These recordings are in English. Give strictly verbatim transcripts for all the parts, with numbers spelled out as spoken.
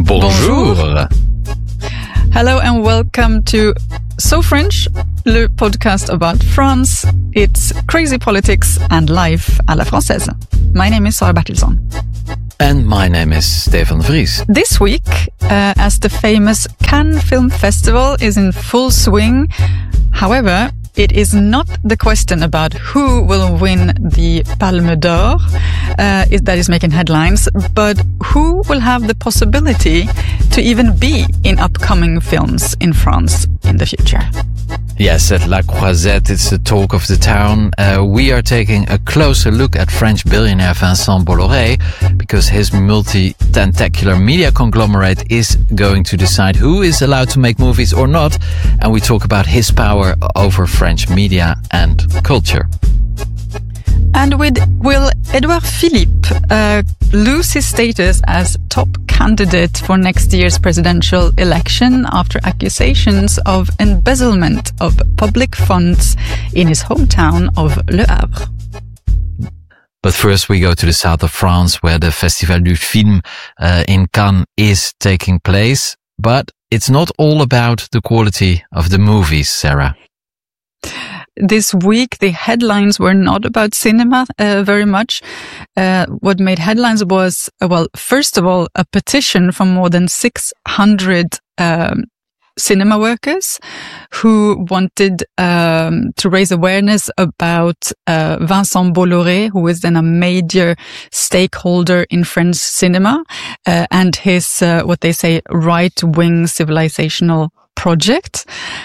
Bonjour. Bonjour. Hello and welcome to So French, le podcast about France, its crazy politics and life à la française. My name is Sarah Bertilsson. And my name is Stefan Vries. This week, uh, as the famous Cannes Film Festival is in full swing, however, it is not the question about who will win the Palme d'Or uh, that is making headlines, but who will have the possibility to even be in upcoming films in France in the future. Yes, at La Croisette, it's the talk of the town. Uh, we are taking a closer look at French billionaire Vincent Bolloré because his multi-tentacular media conglomerate is going to decide who is allowed to make movies or not. And we talk about his power over French media and culture. And with will Edouard Philippe uh, lose his status as top candidate for next year's presidential election after accusations of embezzlement of public funds in his hometown of Le Havre? But first we go to the south of France where the Festival du Film uh, in Cannes is taking place. But it's not all about the quality of the movies, Sarah. This week, the headlines were not about cinema uh, very much. Uh, what made headlines was, uh, well, first of all, a petition from more than six hundred um, cinema workers who wanted um, to raise awareness about uh, Vincent Bolloré, who is then a major stakeholder in French cinema, uh, and his, uh, what they say, right-wing civilizational project.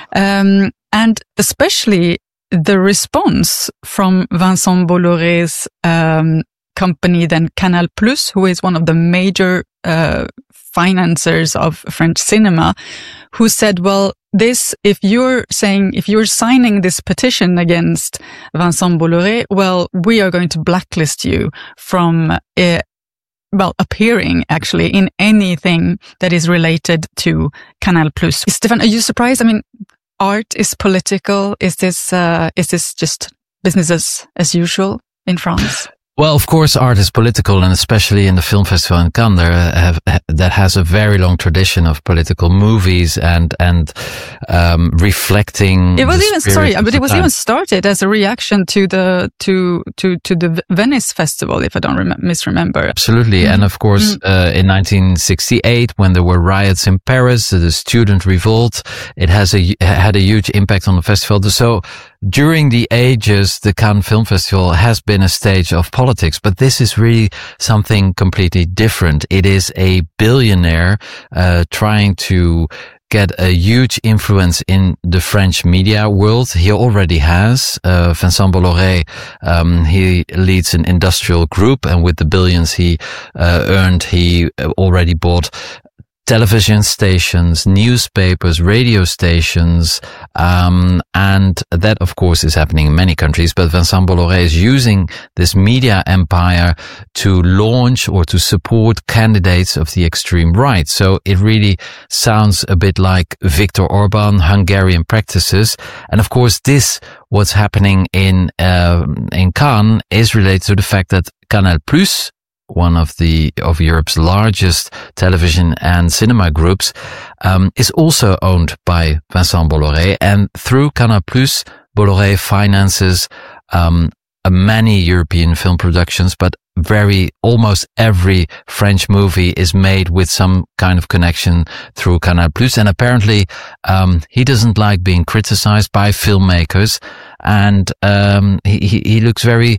Um, and especially the response from Vincent Bolloré's um, company, then Canal Plus, who is one of the major uh, financiers of French cinema, who said, well, this, if you're saying, if you're signing this petition against Vincent Bolloré, well, we are going to blacklist you from uh, well, appearing actually in anything that is related to Canal Plus. Stefan, are you surprised? I mean, art is political. Is this, uh, is this just business as, as usual in France? Well, of course, art is political, and especially in the film festival in Cannes, there have, that has a very long tradition of political movies and and um, reflecting. It was even sorry, but it was time. even started as a reaction to the to to to the Venice Festival, if I don't rem- misremember. Absolutely, mm-hmm. And of course, mm-hmm. uh, in nineteen sixty-eight, when there were riots in Paris, the student revolt, it has a had a huge impact on the festival. So during the ages, the Cannes Film Festival has been a stage of politics. Politics, but this is really something completely different. It is a billionaire uh, trying to get a huge influence in the French media world. He already has. Uh, Vincent Bolloré, um, he leads an industrial group, and with the billions he uh, earned, he already bought television stations, newspapers, radio stations, um, and that, of course, is happening in many countries. But Vincent Bolloré is using this media empire to launch or to support candidates of the extreme right. So it really sounds a bit like Viktor Orban, Hungarian practices. And of course, this, what's happening in, uh, in Cannes is related to the fact that Canal Plus, one of the of Europe's largest television and cinema groups, um, is also owned by Vincent Bolloré, and through Canal Plus, Bolloré finances um, many European film productions, but very almost every French movie is made with some kind of connection through Canal Plus, and apparently um, he doesn't like being criticized by filmmakers, and um, he he looks very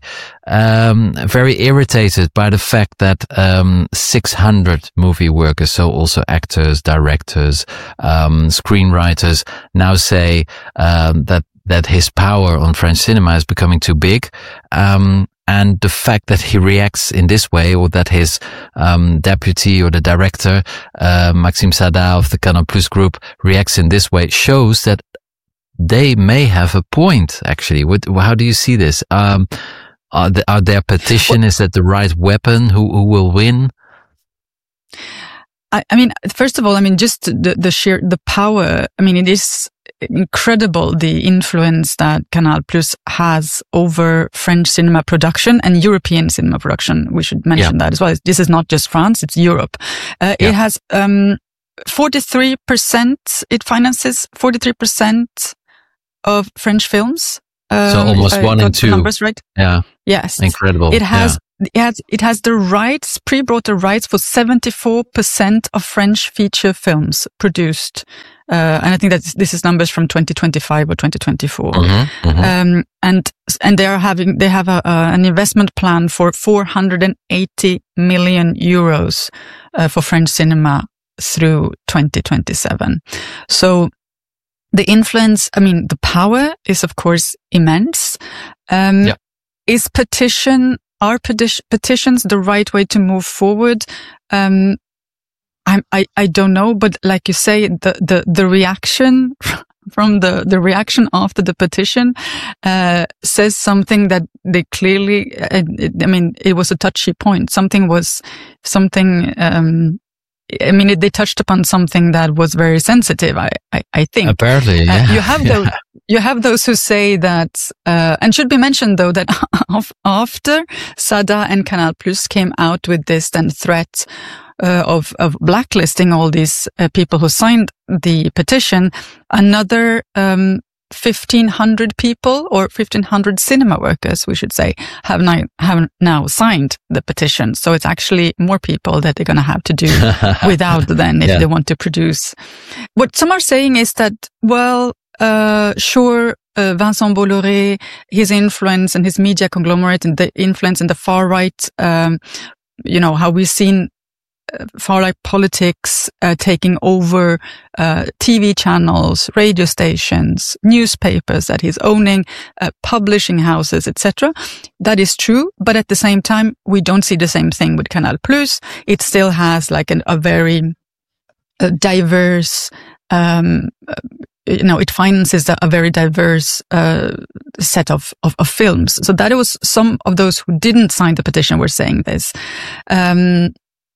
um, very irritated by the fact that um, six hundred movie workers, so also actors, directors, um, screenwriters, now say um, that that his power on French cinema is becoming too big. Um, And the fact that he reacts in this way, or that his um, deputy or the director, uh, Maxime Saada of the Canal Plus group, reacts in this way, shows that they may have a point, actually. What, how do you see this? Um, are, the, are their petition, is that the right weapon? Who, who will win? I, I mean, first of all, I mean, just the, the sheer, the power, I mean, it is, incredible the influence that Canal Plus has over French cinema production and European cinema production. We should mention yeah. that as well. This is not just France, it's Europe. Uh, yeah. It has um, forty-three percent, it finances forty-three percent of French films. Um, so almost one in two. Numbers, right? Yeah. Yes. Incredible. It has, yeah. it has, it has the rights, pre-bought the rights for seventy-four percent of French feature films produced. Uh, and I think that this is numbers from twenty twenty-five or twenty twenty-four. Mm-hmm, mm-hmm. Um, and, and they are having, they have a, uh, an investment plan for four hundred eighty million euros, uh, for French cinema through twenty twenty-seven. So, the influence, I mean, the power is, of course, immense. Um, yeah. Is petition, are peti- petitions the right way to move forward? Um, I, I, I don't know, but like you say, the, the, the reaction from the, the reaction after the petition, uh, says something that they clearly, uh, it, I mean, it was a touchy point. Something was, something, um, I mean, it, they touched upon something that was very sensitive, I, I, I think. Apparently, yeah. Uh, you have those, you have those who say that, uh, and should be mentioned though that after Sada and Canal Plus came out with this then threat, uh, of, of blacklisting all these uh, people who signed the petition, another, um, fifteen hundred people or fifteen hundred cinema workers, we should say, have now, have now signed the petition. So it's actually more people that they're going to have to do without then if yeah. they want to produce. What some are saying is that, well, uh, sure, uh, Vincent Bolloré, his influence and his media conglomerate and the influence in the far right, um, you know, how we've seen far-right politics uh, taking over uh, T V channels, radio stations, newspapers that he's owning, uh, publishing houses, et cetera. That is true, but at the same time, we don't see the same thing with Canal Plus. It still has like an, a very uh, diverse, um, uh, you know, it finances a, a very diverse uh, set of, of of films. So that was some of those who didn't sign the petition were saying this. Um,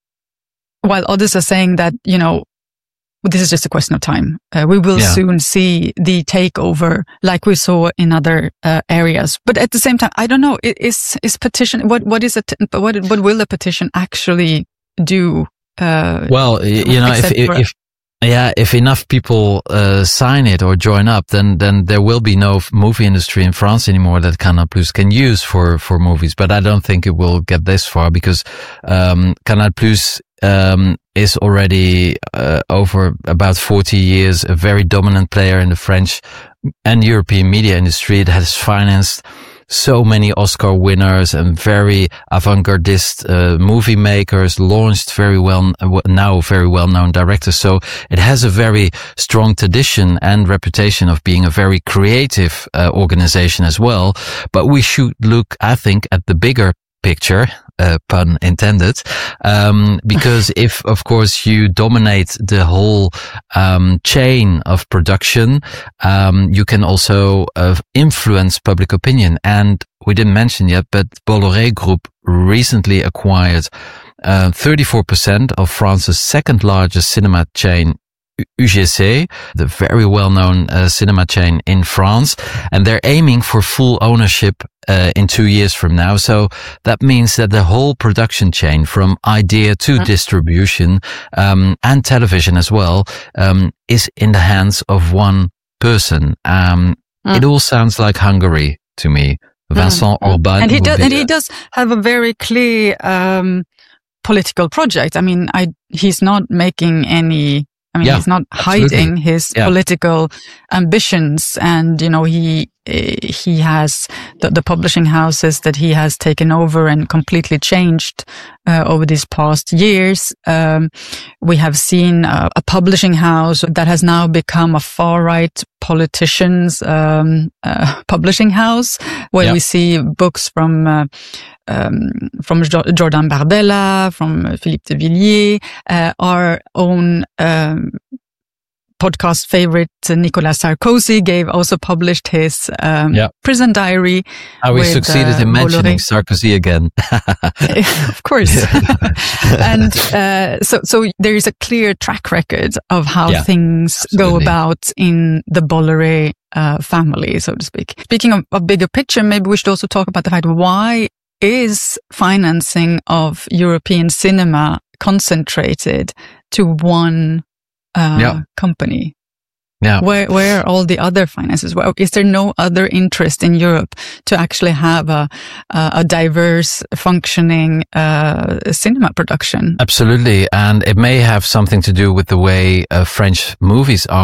While others are saying that, you know, this is just a question of time. Uh, we will yeah. soon see the takeover like we saw in other uh, areas. But at the same time, I don't know, is, is petition, what, what is it, what, what will the petition actually do? Uh, well, you know, if, if, if, yeah, if enough people, uh, sign it or join up, then, then there will be no movie industry in France anymore that Canal Plus can use for, for movies. But I don't think it will get this far because, um, Canal Plus, um, is already, uh, over about forty years, a very dominant player in the French and European media industry. It has financed so many Oscar winners and very avant-gardist uh, movie makers, launched very well, now very well-known directors. So it has a very strong tradition and reputation of being a very creative uh, organization as well. But we should look, I think, at the bigger picture, uh, pun intended, um, because if, of course, you dominate the whole, um, chain of production, um, you can also, uh, influence public opinion. And we didn't mention yet, but Bolloré Group recently acquired, uh, thirty-four percent of France's second largest cinema chain, U G C, the very well-known uh, cinema chain in France, and they're aiming for full ownership uh, in two years from now. So that means that the whole production chain, from idea to mm. distribution, um, and television as well, um, is in the hands of one person. Um, mm. It all sounds like Hungary to me. Vincent mm. Orbán, and he does, and he does have a very clear um, political project. I mean, I he's not making any. I mean, yeah, he's not hiding absolutely. his yeah. political ambitions, and you know, he he has the, the publishing houses that he has taken over and completely changed uh, over these past years. Um, we have seen uh, a publishing house that has now become a far-right politician's um, uh, publishing house, where yeah. we see books from uh, um, from Jordan Bardella, from Philippe de Villiers, uh, our own um, podcast favorite uh, Nicolas Sarkozy gave also published his um, yeah. prison diary. How we succeeded uh, in mentioning Bolloré. Sarkozy again. Of course. And uh, so so there is a clear track record of how yeah, things absolutely. go about in the Bolloré uh, family, so to speak. Speaking of a bigger picture, maybe we should also talk about the fact, why is financing of European cinema concentrated to one uh, yeah. company? Yeah. Where, where are all the other finances? Well, is there no other interest in Europe to actually have a, a, a diverse, functioning, uh, cinema production? Absolutely. And it may have something to do with the way uh, French movies are